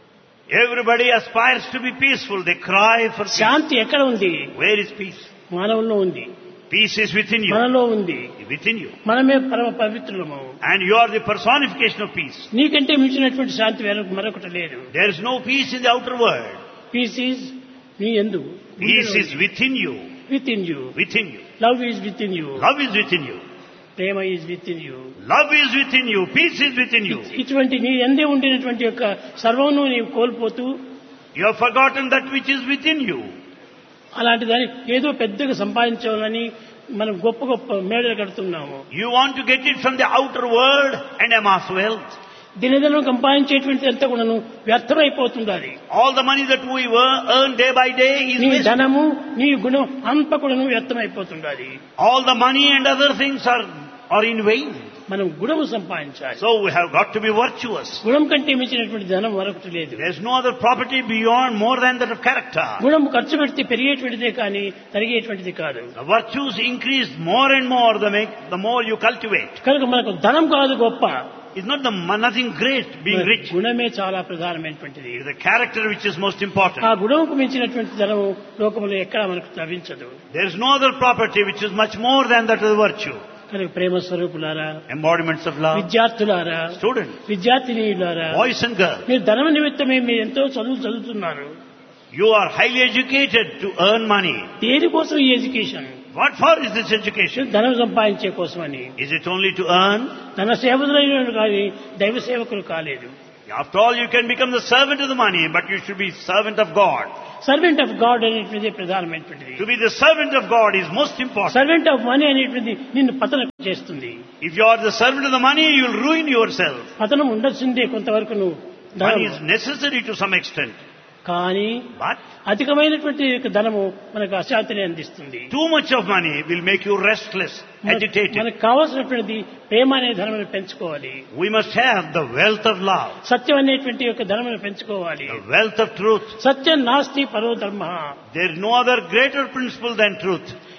Everybody aspires to be peaceful. They cry for peace. శాంతి ఎక్కడ ఉంది? Where is peace? మానవుల్లో ఉంది, Peace is within you. మనలో ఉంది. Within you. మనమే పరమ పవిత్రులము. And you are the personification of peace. నీకంటే మించినటువంటి శాంతి వేరొక మరొకటి లేదు. There is no peace in the outer world. Piece is నీ యందు, Peace is within you. With in you. Within you. Love is with in you. Love is within you. Prema is with in you. Love is within you. Peace is within you. ఇటువంటి నీ ఎందే ఉండినటువంటి యొక్క సర్వమును నీవు కోల్పోతూ You have forgotten that which is within you. అలాంటి దాన్ని ఏదో పెద్దగా సంపాదించాలని మనం గొప్ప గొప్ప మేడలు కడుతున్నాము. You want to get it from the outer world and amass wealth. దినదినం సంపాదించేటువంటి అంతా కూడాను వ్యర్థమైపోతుంది. All the money that we earn day by day is నీ wasted. ధనము నీ గుణం అంత కూడాను వ్యర్థమైపోతుంది. All the money and other things are, are in vain. మనం గుణము సంపాదించాలి. So we have got to be virtuous. గుణం కంటే మించినటువంటి ధనం మరొకటి లేదు. There is no other property beyond more than that of character. గుణం ఖర్చు పెడితే పెరిగేటువంటిదే కానీ తరిగేటువంటిది కాదు. The virtues increase more and more the, make, the more you cultivate. కనుక మనకు ధనం కాదు గొప్ప, It's not the nothing great being rich. గుణమే చాలా ప్రధానమైనటువంటిది. It is the character which is most important. ఆ గుణముకు మించినటువంటి ధనము లోకంలో ఎక్కడా మనకు లభించదు. There is no other property which is much more than that of virtue. కనుక ప్రేమ స్వరూపులారా, Embodiments of love. విద్యార్థులారా, Students, విద్యార్థినీయులారా, boys and girls, మీరు ధనం నిమిత్తమే మీరు ఎంతో చదువు చదువుతున్నారు. you are highly educated to earn money. దేనికోసం ఈ education? What for is this education? ధనం సంపాదించే కోసమని. Is it only to earn? ధన సేవకులైన కానీ దైవ సేవకులు కాలేదు. After all, you can become the servant of the money, but you should be servant of God. Servant of God అనేటువంటిది ప్రధానమైనటువంటిది. To be the servant of God is most important. Servant of money అనేటువంటిది నిన్ను పతనం చేస్తుంది. If you are the servant of the money, you will ruin yourself. పతనం ఉండొచ్చిందే కొంతవరకు నువ్వు. Money is necessary to some extent. కానీ But అధికమైనటువంటి యొక్క ధనము మనకు అశాంతిని అందిస్తుంది. too much of money will make you restless, agitated. మనకు కావాల్సినటువంటిది ప్రేమ అనే ధనమును పెంచుకోవాలి. We must have the wealth of love, సత్యం అనేటువంటి యొక్క ధనమును పెంచుకోవాలి. the wealth of truth. సత్యం నాస్తి పరో ధర్మ. There is no other greater principle than truth.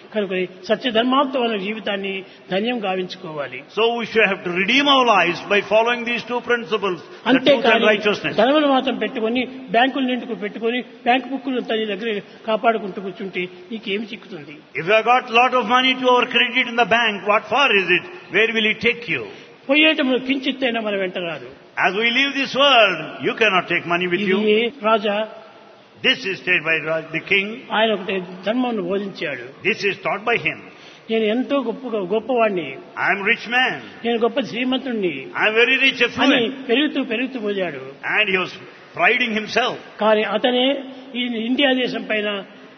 కనుక సత్యధర్మాంతో మన జీవితాన్ని ధన్యం గావించుకోవాలి. So we should have to redeem our lives by following these two principles, the truth and righteousness. ధనములు మాత్రం పెట్టుకొని బ్యాంకుల నిండుకు పెట్టుకొని బ్యాంకు బుక్కులు తన దగ్గర కాపాడుకుంటూ కూర్చుంటే నీకేమి చిక్కుతుంది? If you have got lot of money to our credit in the bank, what for is it? Where will it take you? పోయేటప్పుడు కించిత్తైనా మన వెంట రాదు. As we leave this world, you cannot take money with you. Raja, this is said by the king. ఆయన ఒకటి ధర్మమును బోధించాడు. This is taught by him. నేను ఎంతో గొప్ప గొప్పవాడిని, I am rich man, నేను గొప్ప శ్రీమంతుణ్ణి, I am very rich affluent, పెరుగుతూ పెరుగుతూ పోయాడు. and he was priding himself. కానీ అతనే ఈ ఇండియా దేశం పైన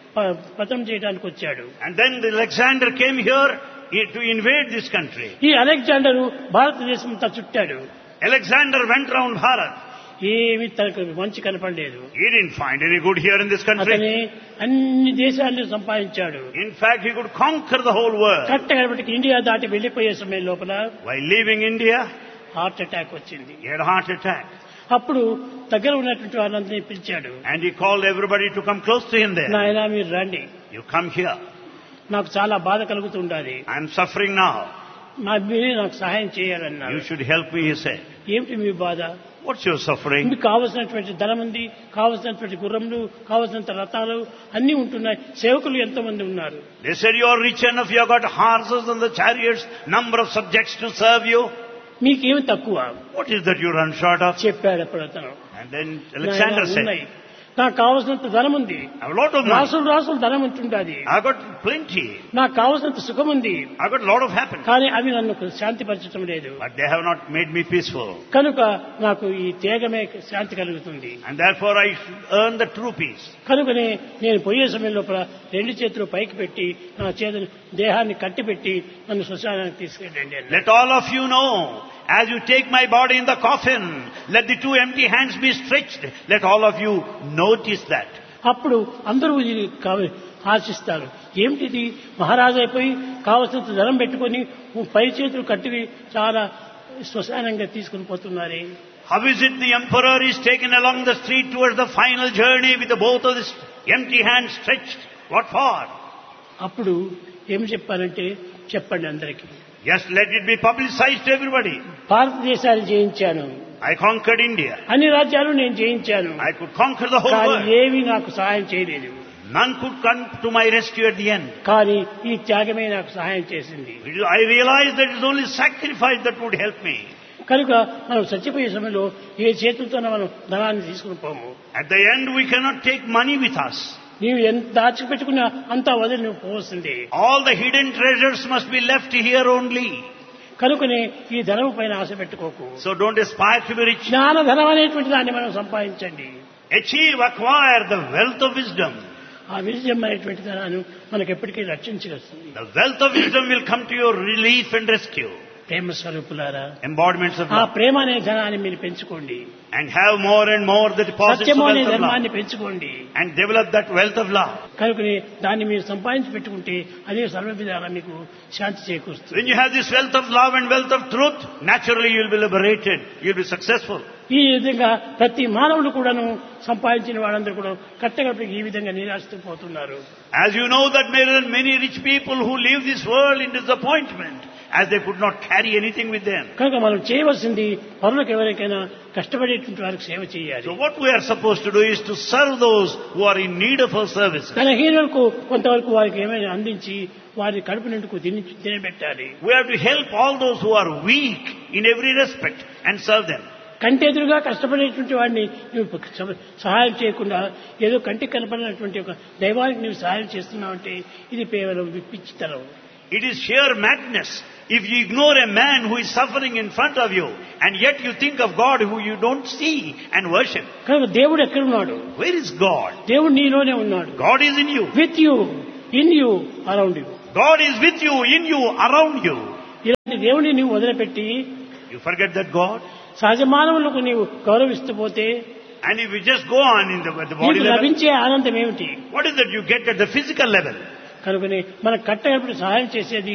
పతనం చేయడానికి వచ్చాడు. And then Alexander came here to invade this country. ఈ అలెగ్జాండరు భారతదేశం అంతా చుట్టాడు. Alexander went round Bharat. ఏమీ తనకు మంచి కనపడలేదు. He didn't find any good here in this country. అతనే అన్ని దేశాలను సంపాదించాడు. In fact, he could conquer the whole world. కట్టగడపటికి India దాటి వెళ్లిపోయే సమయం లోపల While leaving India, heart attack వచ్చింది. he had a heart attack. అప్పుడు దగ్గర ఉన్నటువంటి వాళ్ళందరినీ పిలిచాడు. And he called everybody to come close to him there. నాయనా మీరు రండి, You come here. నాకు చాలా బాధ కలుగుతుండాలి, I am suffering now. నా మీరే నాకు సహాయం చేయాలన్నారు. You should help me, he said. ఏమిటి మీ బాధ? What's your suffering? మీకు కావలసినటువంటి ధనం ఉంది, కావలసినటువంటి గుర్రములు, కావలసినంత రథాలు అన్ని ఉంటున్నాయి, సేవకులు ఎంతో మంది ఉన్నారు. They said you are rich enough, you have got horses and the chariots, number of subjects to serve you. మీకేమి తక్కువ? What is that you run short of? చెప్పాడు అప్పుడు అతను. And then Alexander said, నాకు కావలసినంత ధనం ఉంది, I have a lot of money. రాసులు రాసులు ధనం ఉంటుండాది, I have got plenty. నాకు కావలసినంత సుఖం ఉంది, I have got a lot of happiness. కానీ అవి నన్ను శాంతిపరచడం లేదు. But they have not made me peaceful. కనుక నాకు ఈ త్యాగమే శాంతి కలుగుతుంది. And therefore I should earn the true peace. కనుకనే నేను పోయే సమయం లోపల రెండు చేతులు పైకి పెట్టి నా చేతులు దేహాన్ని కట్టిపెట్టి నన్ను శ్మశానానికి తీసుకెళ్ళండి అన్నాడు. Let all of you know, as you take my body in the coffin, let the two empty hands be stretched. Let all of you notice that. అప్పుడు అందరూ ఇది కావ- ఆశిస్తారు. ఏమిటిది, మహారాజు అయిపోయి కావలసినంత ధనం పెట్టుకొని పై చేతులు కట్టి చాలా శ్మశానంగా తీసుకుని పోతున్నారే. How is it the emperor is taken along the street towards the final journey with the both of his empty hands stretched? What for? అప్పుడు ఏం చెప్పారంటే, చెప్పండి అందరికీ, Yes, let it be publicized to everybody. భారతదేశాన్ని జయించాను, I conquered India. అన్ని రాజ్యాలు నేను జయించాను, I could conquer the whole కానీ world. ఏమీ నాకు సహాయం చేయలేదు. None could come to my rescue at the end. కానీ ఈ త్యాగమే నాకు సహాయం చేసింది. I realized that it is only sacrifice that would help me. కనుక మనం చచ్చిపోయే సమయంలో ఏ చేతులతో మనం ధనాన్ని తీసుకుని పోము. At the end we cannot take money with us. నీవు ఎంత దాచిపెట్టుకున్నా అంతా వదిలి నువ్వు పోవలసిందే. All the hidden treasures must be left here only. కనుకనే ఈ ధనము పైన ఆశ పెట్టుకోకు. So don't aspire to be rich. జ్ఞాన ధనం అనేటువంటి దాన్ని మనం సంపాదించండి. Achieve, acquire the wealth of wisdom. ఆ విజయం అనేటువంటి ధనాన్ని మనకు ఎప్పటికీ రక్షించగలుగుతుంది. The wealth of wisdom will come to your relief and rescue. ప్రేమ స్వరూపులారా, Embodiments of ఆ love. ప్రేమ అనే ధనాన్ని మీరు పెంచుకోండి, And have more and more the deposits of సత్యము అనే wealth of ధర్మాన్ని love. పెంచుకోండి. And develop that wealth of love. కనుకనే దాన్ని మీరు సంపాదించి పెట్టుకుంటే అదే సర్వవిధాలా మీకు శాంతి చేకూరుస్తుంది. When you have this wealth of love and wealth of truth, naturally you will be liberated. You will be successful. ఈ విధంగా ప్రతి మానవుడు కూడాను సంపాదించిన వాళ్ళందరూ కూడా కట్టగడపకి ఈ విధంగా నిరాశతో పోతున్నారు. As you know that there are many rich people who leave this world in disappointment, as they could not carry anything with them. కనుక మనం చేయవలసింది పరులకు ఎవరికైనా కష్టపడేటువంటి వారికి సేవ చేయాలి. So what we are supposed to do is to serve those who are in need of our services. తన హీనులకు కొంతవరకు వారికి ఏమైనా అందించి వారి కడుపు నిండుకు తిని తినబెట్టాలి. We have to help all those who are weak in every respect and serve them. కంటెదురుగా కష్టపడేటువంటి వాడిని నువ్వు సహాయం చేయకుండా ఏదో కంటికి కనపడినటువంటి ఒక దైవానికి నువ్వు సహాయం చేస్తున్నావంటే ఇది కేవలం పిచ్చితనం. It is sheer madness if you ignore a man who is suffering in front of you and yet you think of God who you don't see and worship. కనుక దేవుడు ఎక్కడున్నాడు? Where is God? దేవుడు నీలోనే ఉన్నాడు. God is in you. With you, in you, around you. God is with you, in you, around you. ఇలాంటి దేవుడిని నీవు వదిలిపెట్టి You forget that God, సహజ మానవులకు నీవు గౌరవిస్తూ పోతే and if you just go on in the, at the body నీకు level, లభించే ఆనందం ఏమిటి? what is that you get at the physical level? కనుకనే మన కట్టగడపటి సహాయం చేసేది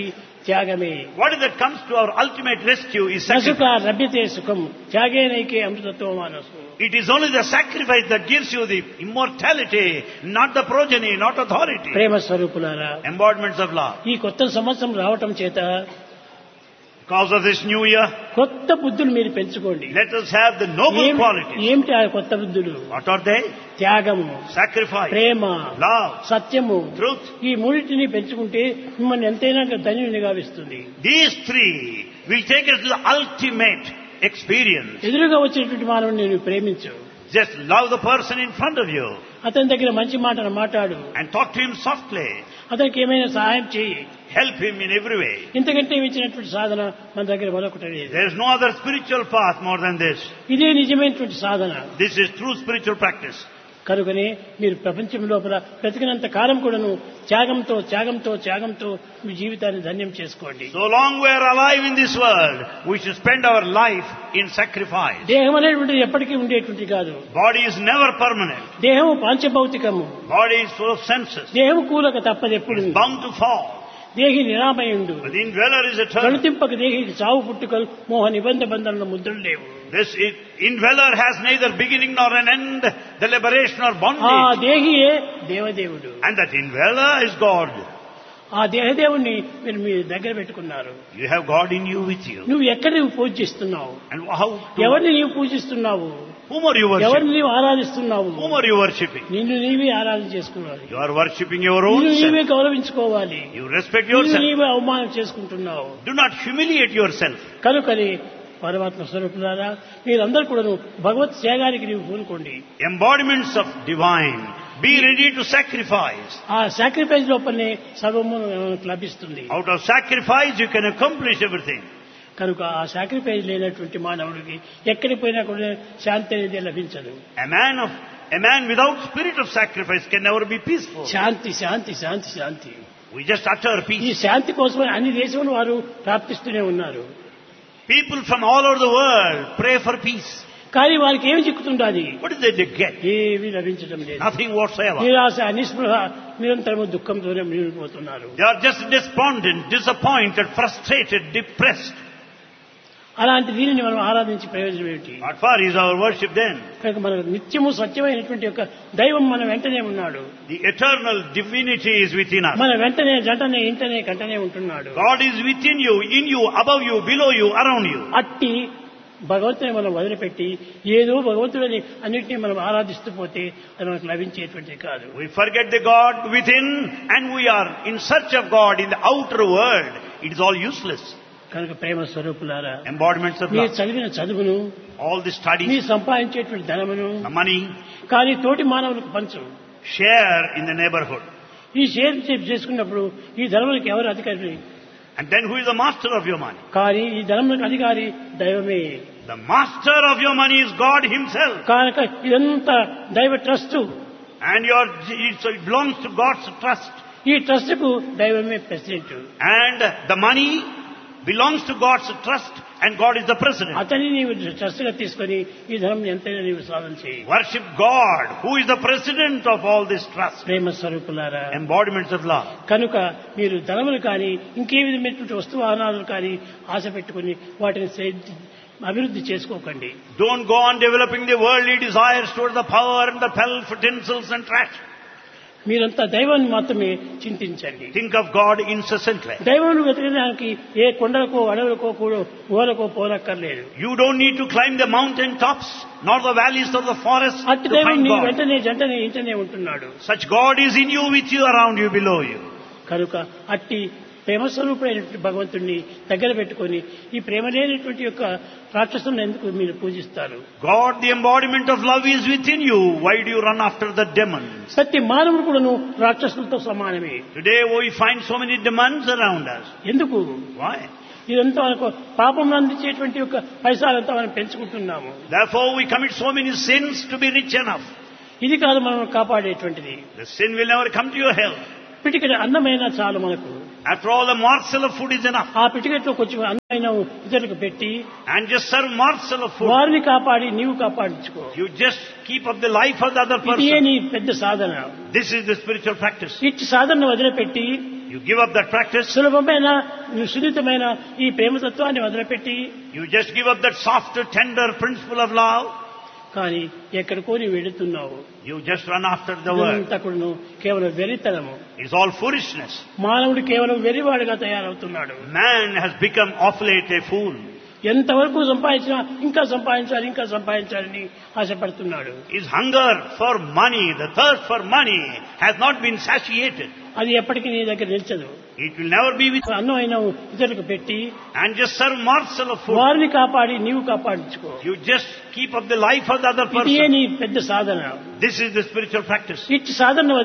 త్యాగమే. What is that comes to our ultimate rescue is నసుక sacrifice. లభ్యతే సుఖం త్యాగేనైకే అమృతత్వం మనసు. It is only the sacrifice that gives you the immortality, not the progeny, not authority. ప్రేమ స్వరూపులారా, Embodiments of love. ఈ కొత్త సంవత్సరం రావటం చేత Because of this new year, కొత్త బుద్ధులు మీరు పెంచుకోండి. let us have the noble ఏం- qualities. ఏమిటి ఆ కొత్త బుద్ధులు? What are they? త్యాగము, Sacrifice, ప్రేమ, love, సత్యము. truth. ఈ మూడింటిని పెంచుకుంటే మిమ్మల్ని ఎంతైనా ధన్యుని గావిస్తుంది. These three will take us to the ultimate experience. ఎదురుగా వచ్చినటువంటి మానవుని నేను ప్రేమించు, Just love the person in front of you అతని దగ్గర మంచి మాటను మాట్లాడు, and talk to him softly. అతనికి ఏమైనా సహాయం చేయి. Help him in every way. ఇంతకంటే మించినటువంటి సాధన మన దగ్గర మరొకటి లేదు. There is no other spiritual path more than this. ఇదే నిజమైనటువంటి సాధన. This is true spiritual practice. కనుకనే మీరు ప్రపంచం లోపల బ్రతికినంత కాలం కూడాను త్యాగంతో త్యాగంతో త్యాగంతో మీ జీవితాన్ని ధన్యం చేసుకోండి. So long we are alive in this world, we should spend our life in sacrifice. దేహం అనేటువంటిది ఎప్పటికీ ఉండేటువంటి కాదు. Body is never permanent. దేహము పాంచభౌతికము. Body is full of senses. దేహము కూలక తప్పదు ఎప్పుడు. It is bound to fall. దేహి నిరామయుండు. But the indweller is eternal. గణతింపక దేహికి చావు పుట్టుకలు మోహ నిబంధ బంధనల ముద్రలు లేవు. This is- indweller has neither beginning nor an end, the liberation or ఆ bondage. దేహియే దేవదేవుడు. And that indweller is God. ఆ దేహదేవుణ్ణి మీరు మీ దగ్గర పెట్టుకున్నారు. You have God in you with you. నువ్వు ఎక్కడ నువ్వు పూజిస్తున్నావు? And how? To, ఎవరిని నీవు పూజిస్తున్నావు? whom are you ఎవరిని worshipping? నీవు ఆరాధిస్తున్నావు? Whom are you worshipping? నిన్ను నీవే ఆరాధన చేసుకోవాలి. You are worshipping your own నిన్ను నీవే self. గౌరవించుకోవాలి. You respect నిన్ను yourself. నీవే అవమానం చేసుకుంటున్నావు. Do not humiliate yourself. కనుకని పరమాత్మ స్వరూపులారా, మీరందరూ కూడా భగవత్ త్యాగానికి నీవు పూనుకోండి. Embodiments of divine. Be ready to sacrifice. ఆ సాక్రిఫైస్ లోపలనే సర్వము మనకు లభిస్తుంది. Out of sacrifice you can accomplish everything. కనుక ఆ సాక్రిఫైస్ లేనటువంటి మానవుడికి ఎక్కడికి పోయినా కూడా శాంతి అనేది లభించదు. A man of a man without spirit of sacrifice can never be peaceful. Shanti Shanti Shanti Shanti. We just utter ఈ peace. శాంతి కోసమని అన్ని దేశములు వారు ప్రార్థిస్తూనే ఉన్నారు. People from all over the world pray for peace. కానీ వారికి ఏమి చిక్కుతుండాలి? What is it they get? ఏమీ లభించడం లేదు. Nothing whatsoever. నిరాశ నిస్పృహ నిరంతరము దుఃఖంతోనే మిగిలిపోతున్నారు. They are just despondent, disappointed, frustrated, depressed. అలాంటి దీనిని మనం ఆరాధించి ప్రయోజనం ఏమిటి? What for is our worship then? కనుక మనకు నిత్యము సత్యమైనటువంటి యొక్క దైవం మన వెంటనే ఉన్నాడు. The eternal divinity is within us. మన వెంటనే జంటనే ఇంటనే కంటనే ఉంటున్నాడు. God is within you, in you, above you, below you, around you. అట్టి భగవంతుని మనం వదిలిపెట్టి ఏదో భగవంతుడిని అన్నింటినీ మనం ఆరాధిస్తూ పోతే అది మనకు లభించేటువంటిది కాదు. We forget the God within and we are in search of God in the outer world. It is all useless. కనుక ప్రేమ స్వరూపులారా, Embodiments of మీరు love. చదివిన చదువును, All the మీరు studies, సంపాదించేటువంటి ధనమును the money, కానీ తోటి మానవులకు పంచు. share in the neighborhood. ఈ షేర్ చేసుకున్నప్పుడు ఈ ధనములకు ఎవరు అధికారి? And then who is the master of your money? కానీ ఈ ధనములకు అధికారి దైవమే. The master of your money is God himself. కనుక ఇదంతా దైవ trust. And your, so it belongs to God's trust. ఈ ట్రస్ట్ కు దైవమే president. And the money belongs to God's trust and God is the president. అతని నీవు trust గా తీసుకొని ఈ ధనం ఎంతైనా నీవు సాధన చేయి. Worship God, who is the president of all this trust. ప్రేమ స్వరూపులారా, Embodiments of love. కనుక మీరు ధనములు కానీ ఇంకే విధమైనటువంటి వస్తు వాహనాలు కానీ ఆశ పెట్టుకుని వాటిని సే- అభివృద్ధి చేసుకోకండి. Don't go on developing the worldly desires towards the power and the pelf, utensils and trash. మీరంతా దైవాన్ని మాత్రమే చింతించండి. Think of God incessantly. దైవాన్ని వెతకడానికి ఏ కొండలకో అడవులకో కూడా ఊరకో పోనక్కర్లేదు. You don't need to climb the mountain tops nor the valleys or the forests అట్టి to దైవం find నీ God. వెంటనే జంటనే ఇంటనే ఉంటున్నాడు. Such God is in you, with you, around you, below you. కనుక అట్టి ప్రేమస్వరూపుడైనటువంటి భగవంతుణ్ణి దగ్గర పెట్టుకొని ఈ ప్రేమ లేనటువంటి యొక్క రాక్షసులను ఎందుకు మీరు పూజిస్తారు? God, the embodiment of love, is within you. Why do you run after the demons? ప్రతి మానవుడు కూడాను రాక్షసులతో సమానమే. Today we find so many demons around us. ఎందుకు? Why? ఇదంతా మనకు పాపం అందించేటువంటి యొక్క పైసలంతా మనం పెంచుకుంటున్నాము. Therefore we commit so many sins to be rich enough. ఇది కాదు మనం కాపాడేటువంటిది. The sin will never come to your help. పిటికెట అన్నమైన చాలు మనకు. After all, a morsel of food is enough. ఆ పిటికెట్లో కొంచెం అన్నమైన ఇతరులకు పెట్టి And just serve morsel of food. వారిని కాపాడి నీవు కాపాడించుకో. You just keep up the life of the other ఇదే person. నీ పెద్ద సాధన. This is the spiritual practice. ఇట్టి సాధనను వదిలిపెట్టి You give up that practice. సులభమైన సున్నితమైన ఈ ప్రేమతత్వాన్ని వదిలిపెట్టి You just give up that soft, tender principle of love. కానీ ఎక్కడికో నీవు వెళుతున్నావు. You just run after the world. ఇదంతా కూడాను కేవలం వెరితనము. It's all foolishness. మానవుడు కేవలం వెరివాడుగా తయారవుతున్నాడు. Man has become of late a fool. ఎంతవరకు సంపాదించినా ఇంకా సంపాదించాలి ఇంకా సంపాదించాలని ఆశపడుతున్నాడు. His hunger for money, the thirst for money has not been satiated. అది ఎప్పటికీ నీ దగ్గర నిల్చదు. It will never be with you. అన్నం అయినా ఇతరులకు పెట్టి And just serve morsel of food. వారిని కాపాడి నీవు కాపాడించుకో. You just keep up the life of the other ఇదే person. నీ పెద్ద సాధన. This is the spiritual practice. ఇట్టి సాధన